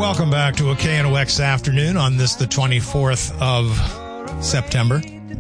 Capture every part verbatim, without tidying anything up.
welcome back to a K N O X afternoon on this, the twenty-fourth of September.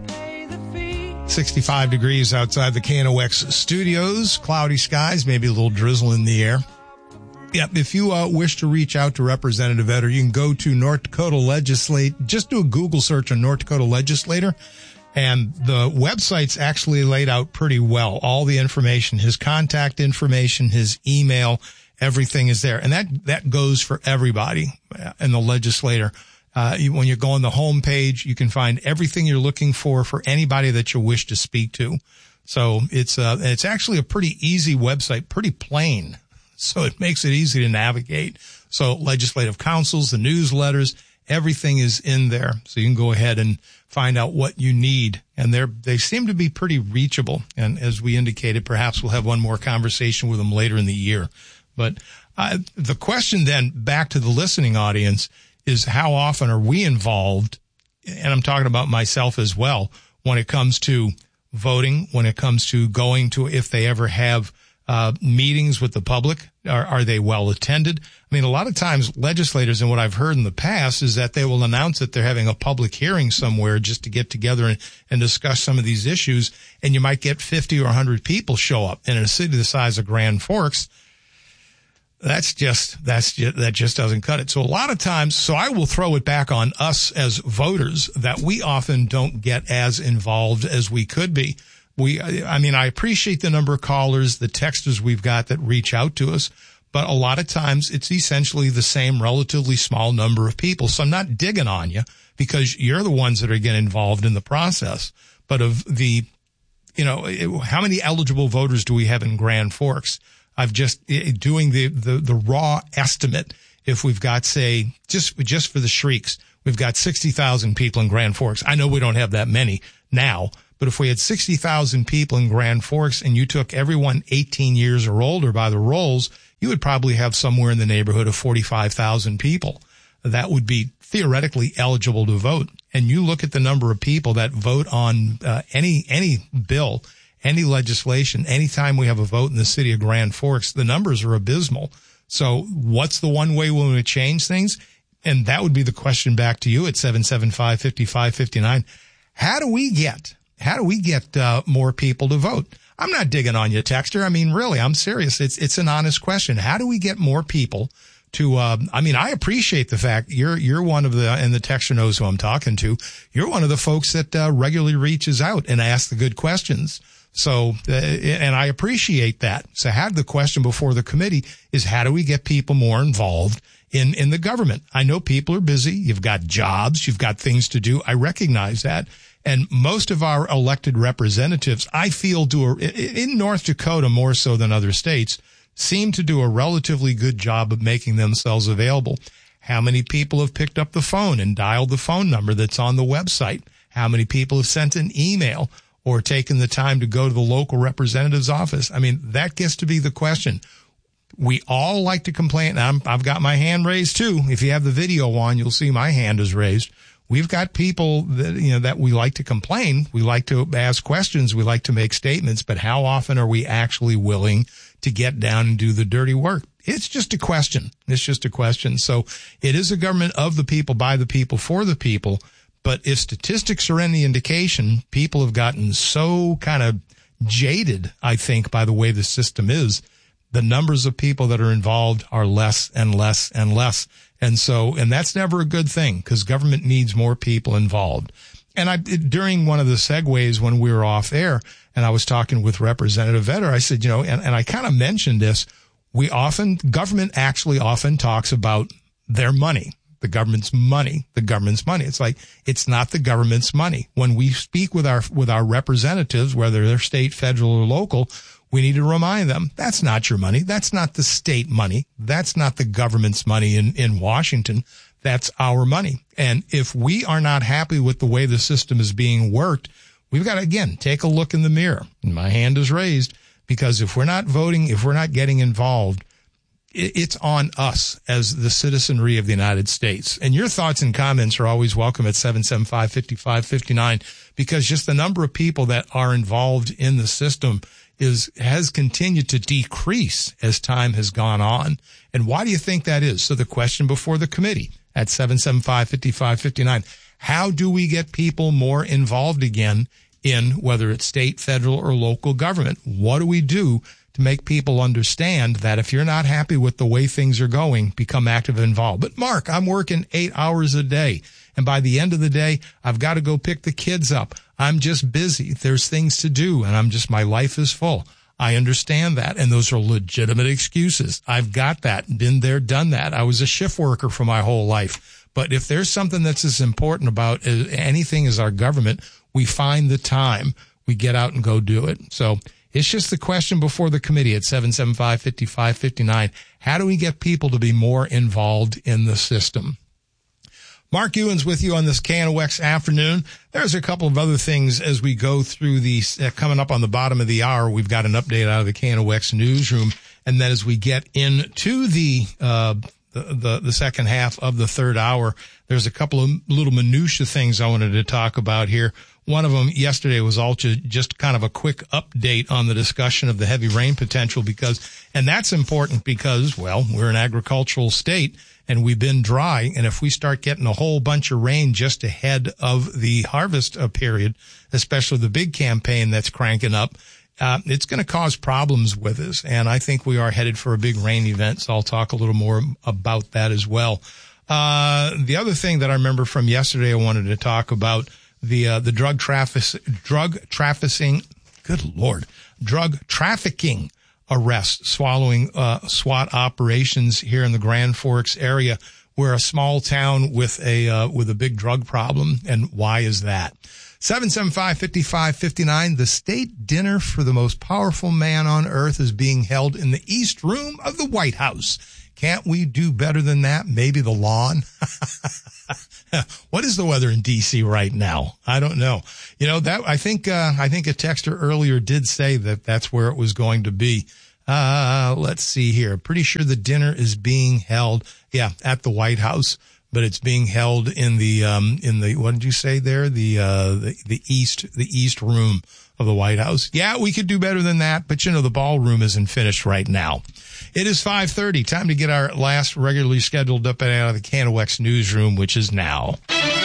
sixty-five degrees outside the K N O X studios, cloudy skies, maybe a little drizzle in the air. Yep, if you uh, wish to reach out to Representative Etter, you can go to North Dakota Legislate. Just do a Google search on North Dakota Legislator, and the website's actually laid out pretty well. All the information, his contact information, his email, everything is there. And that, that goes for everybody in the legislator. Uh, you, when you go on the home page, you can find everything you're looking for for anybody that you wish to speak to. So it's, uh, it's actually a pretty easy website, pretty plain. So it makes it easy to navigate. So legislative councils, the newsletters, everything is in there. So you can go ahead and find out what you need. And they're, they seem to be pretty reachable. And as we indicated, perhaps we'll have one more conversation with them later in the year. But uh, the question then back to the listening audience is, how often are we involved? And I'm talking about myself as well, when it comes to voting, when it comes to going to, if they ever have uh meetings with the public, are, are they well attended? I mean, a lot of times legislators, and what I've heard in the past is that they will announce that they're having a public hearing somewhere just to get together and, and discuss some of these issues. And you might get fifty or one hundred people show up. And in a city the size of Grand Forks, That's just, that's just, that just doesn't cut it. So a lot of times, so I will throw it back on us as voters that we often don't get as involved as we could be. We, I mean, I appreciate the number of callers, the texters we've got that reach out to us, but a lot of times it's essentially the same relatively small number of people. So I'm not digging on you because you're the ones that are getting involved in the process. But of the, you know, how many eligible voters do we have in Grand Forks? I've just doing the, the, the raw estimate. If we've got, say, just, just for the shrieks, we've got sixty thousand people in Grand Forks. I know we don't have that many now, but if we had sixty thousand people in Grand Forks and you took everyone eighteen years or older by the rolls, you would probably have somewhere in the neighborhood of forty-five thousand people that would be theoretically eligible to vote. And you look at the number of people that vote on uh, any, any bill, any legislation, anytime we have a vote in the city of Grand Forks, the numbers are abysmal. So what's the one way we're going to change things? And that would be the question back to you at seven seven five, five five five nine. How do we get, how do we get uh, more people to vote? I'm not digging on you, texter. I mean, really, I'm serious. It's, it's an honest question. How do we get more people to, um, I mean, I appreciate the fact you're, you're one of the, and the texter knows who I'm talking to. You're one of the folks that uh, regularly reaches out and asks the good questions. So, uh, and I appreciate that. So had the question before the committee is, how do we get people more involved in, in the government? I know people are busy. You've got jobs. You've got things to do. I recognize that. And most of our elected representatives, I feel, do a, in North Dakota more so than other states, seem to do a relatively good job of making themselves available. How many people have picked up the phone and dialed the phone number that's on the website? How many people have sent an email or taken the time to go to the local representative's office? I mean, that gets to be the question. We all like to complain. I'm, I've got my hand raised too. If you have the video on, you'll see my hand is raised. We've got people that, you know, that we like to complain. We like to ask questions. We like to make statements, but how often are we actually willing to get down and do the dirty work? It's just a question. It's just a question. So it is a government of the people, by the people, for the people. But if statistics are any indication, people have gotten so kind of jaded, I think, by the way the system is. The numbers of people that are involved are less and less and less. And so, and that's never a good thing because government needs more people involved. And I, during one of the segues when we were off air and I was talking with Representative Etter, I said, you know, and, and I kind of mentioned this, we often, government actually often talks about their money. The government's money, the government's money. It's like, it's not the government's money. When we speak with our, with our representatives, whether they're state, federal, or local, we need to remind them that's not your money. That's not the state money. That's not the government's money in, in Washington. That's our money. And if we are not happy with the way the system is being worked, we've got to, again, take a look in the mirror. And my hand is raised because if we're not voting, if we're not getting involved, it's on us as the citizenry of the United States. And your thoughts and comments are always welcome at seven seven five, five five five nine because just the number of people that are involved in the system is has continued to decrease as time has gone on. And why do you think that is? So the question before the committee at seven seven five, five five five nine, how do we get people more involved again in whether it's state, federal, or local government? What do we do to make people understand that if you're not happy with the way things are going, become active and involved? But Mark, I'm working eight hours a day, and by the end of the day, I've got to go pick the kids up. I'm just busy. There's things to do, and I'm just, my life is full. I understand that, and those are legitimate excuses. I've got that, been there, done that. I was a shift worker for my whole life. But if there's something that's as important about anything as our government, we find the time, we get out and go do it. So it's just the question before the committee at seven seven five, five five five nine. How do we get people to be more involved in the system? Mark Ewan's with you on this K N O X afternoon. There's a couple of other things as we go through these. Uh, coming up on the bottom of the hour, we've got an update out of the K N O X newsroom. And then as we get into the, uh, the, the, the second half of the third hour, there's a couple of little minutia things I wanted to talk about here. One of them yesterday was also just kind of a quick update on the discussion of the heavy rain potential because, and that's important because, well, we're an agricultural state and we've been dry. And if we start getting a whole bunch of rain just ahead of the harvest period, especially the big campaign that's cranking up, uh, it's going to cause problems with us. And I think we are headed for a big rain event. So I'll talk a little more about that as well. Uh, the other thing that I remember from yesterday I wanted to talk about, the, uh, the drug traffic, drug trafficking, good Lord, drug trafficking arrests following, uh, SWAT operations here in the Grand Forks area. We're a small town with a, uh, with a big drug problem. And why is that? seven seven five, five five five nine. The state dinner for the most powerful man on earth is being held in the East Room of the White House. Can't we do better than that? Maybe the lawn? What is the weather in D C right now? I don't know. You know, that, I think, uh, I think a texter earlier did say that that's where it was going to be. Uh, let's see here. Pretty sure the dinner is being held, yeah, at the White House, but it's being held in the, um, in the, what did you say there? The, uh, the, the East, the East Room of the White House. Yeah, we could do better than that, but you know, the ballroom isn't finished right now. It is five thirty. Time to get our last regularly scheduled up and out of the K N O X newsroom, which is now.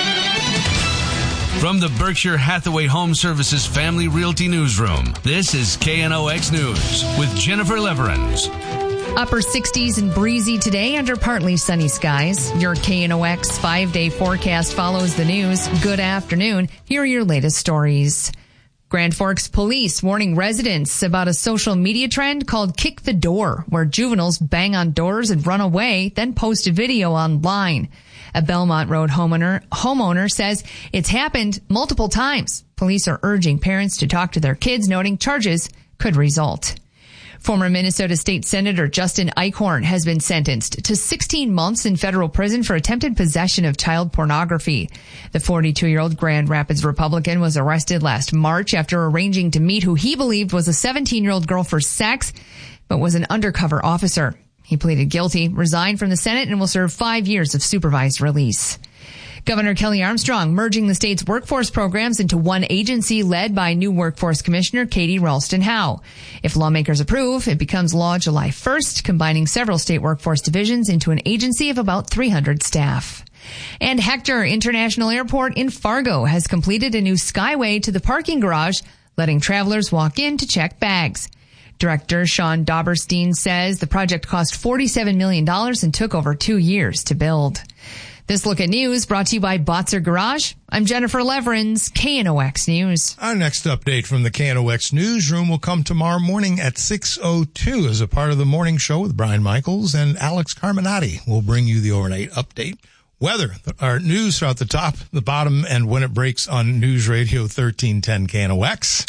From the Berkshire Hathaway Home Services Family Realty Newsroom, this is K N O X News with Jennifer Leverins. Upper sixties and breezy today under partly sunny skies. Your K N O X five-day forecast follows the news. Good afternoon. Here are your latest stories. Grand Forks police warning residents about a social media trend called Kick the Door, where juveniles bang on doors and run away, then post a video online. A Belmont Road homeowner, homeowner says it's happened multiple times. Police are urging parents to talk to their kids, noting charges could result. Former Minnesota State Senator Justin Eichhorn has been sentenced to sixteen months in federal prison for attempted possession of child pornography. The forty-two-year-old Grand Rapids Republican was arrested last March after arranging to meet who he believed was a seventeen-year-old girl for sex, but was an undercover officer. He pleaded guilty, resigned from the Senate, and will serve five years of supervised release. Governor Kelly Armstrong merging the state's workforce programs into one agency led by new Workforce Commissioner Katie Ralston Howe. If lawmakers approve, it becomes law July first, combining several state workforce divisions into an agency of about three hundred staff. And Hector International Airport in Fargo has completed a new skyway to the parking garage, letting travelers walk in to check bags. Director Sean Dauberstein says the project cost forty-seven million dollars and took over two years to build. This Look at News brought to you by Botzer Garage. I'm Jennifer Leverins, K N O X News. Our next update from the K N O X newsroom will come tomorrow morning at six oh two as a part of the morning show with Brian Michaels and Alex Carminati. We'll bring you the overnight update. Weather, our news throughout the top, the bottom, and when it breaks on News Radio thirteen ten K N O X.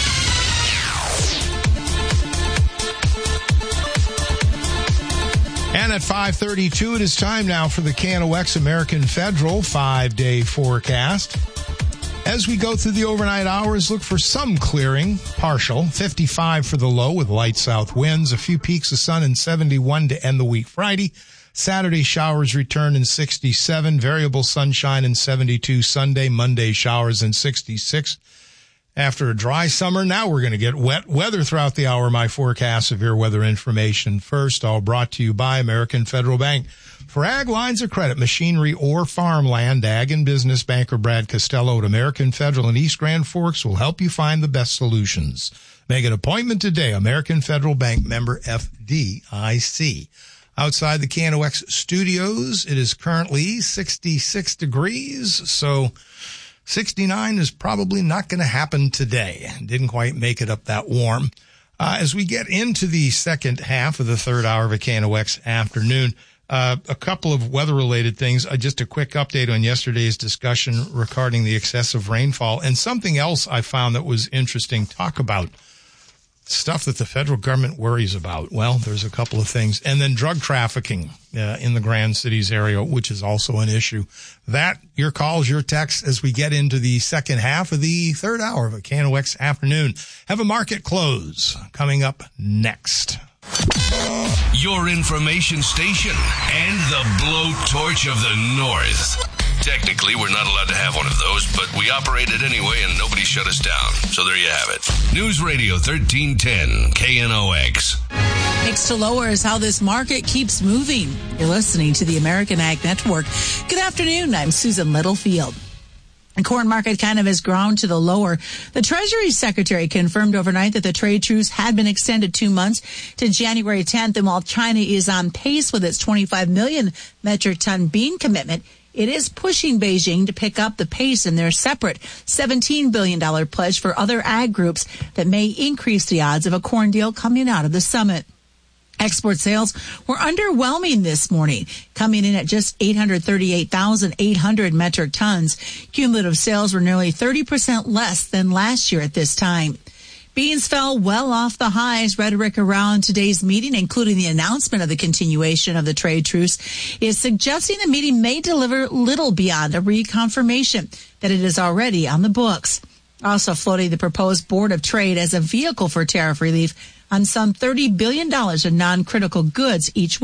And at five thirty-two, it is time now for the K N O X American Federal five-day forecast. As we go through the overnight hours, look for some clearing, partial, fifty-five for the low with light south winds, a few peaks of sun and seventy-one to end the week Friday. Saturday showers return in sixty-seven, variable sunshine in seventy-two Sunday, Monday showers in sixty-six. After a dry summer, now we're going to get wet weather throughout the hour. My forecast, severe weather information first, all brought to you by American Federal Bank. For ag lines of credit, machinery, or farmland, Ag and Business Banker Brad Costello at American Federal in East Grand Forks will help you find the best solutions. Make an appointment today. American Federal Bank, member F D I C. Outside the K N O X studios, it is currently sixty-six degrees, so sixty-nine is probably not going to happen today. Didn't quite make it up that warm. Uh, as we get into the second half of the third hour of a K N O X afternoon, uh, a couple of weather-related things. Uh, just a quick update on yesterday's discussion regarding the excessive rainfall. And something else I found that was interesting, talk about stuff that the federal government worries about. Well, there's a couple of things. And then drug trafficking uh, in the Grand Cities area, which is also an issue. That, your calls, your texts, as we get into the second half of the third hour of a K N O X afternoon. Have a market close coming up next. Your information station and the blowtorch of the North. Technically, we're not allowed to have one of those, but we operate it anyway and nobody shut us down. So there you have it. News Radio thirteen ten, K N O X. Mixed to lower is how this market keeps moving. You're listening to the American Ag Network. Good afternoon. I'm Susan Littlefield. The corn market kind of has ground to the lower. The Treasury Secretary confirmed overnight that the trade truce had been extended two months to January tenth. And while China is on pace with its twenty-five million metric ton bean commitment, it is pushing Beijing to pick up the pace in their separate seventeen billion dollars pledge for other ag groups that may increase the odds of a corn deal coming out of the summit. Export sales were underwhelming this morning, coming in at just eight hundred thirty-eight thousand eight hundred metric tons. Cumulative sales were nearly thirty percent less than last year at this time. Beans fell well off the highs. Rhetoric around today's meeting, including the announcement of the continuation of the trade truce, is suggesting the meeting may deliver little beyond a reconfirmation that it is already on the books. Also floating the proposed Board of Trade as a vehicle for tariff relief on some thirty billion dollars of non-critical goods each way.